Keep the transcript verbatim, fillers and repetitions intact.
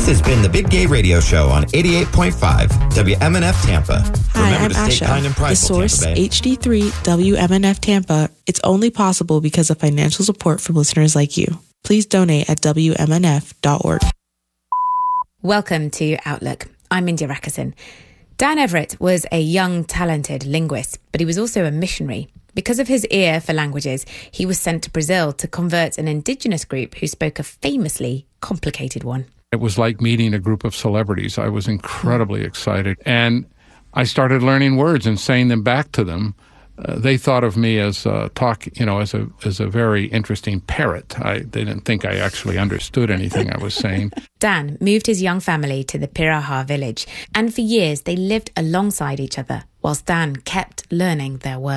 This has been the Big Gay Radio Show on eighty-eight point five W M N F Tampa. Hi, Remember I'm to stay kind and Asha. prideful, The Source, Tampa Bay. H D three W M N F Tampa. It's only possible because of financial support from listeners like you. Please donate at W M N F dot org. Welcome to Outlook. I'm India Rakison. Dan Everett was a young, talented linguist, but he was also a missionary. Because of his ear for languages, he was sent to Brazil to convert an indigenous group who spoke a famously complicated one. It was like meeting a group of celebrities. I was incredibly excited. And I started learning words and saying them back to them. Uh, they thought of me as uh, talk, you know, as a as a very interesting parrot. I, they didn't think I actually understood anything I was saying. Dan moved his young family to the Piraha village, and for years they lived alongside each other, whilst Dan kept learning their words.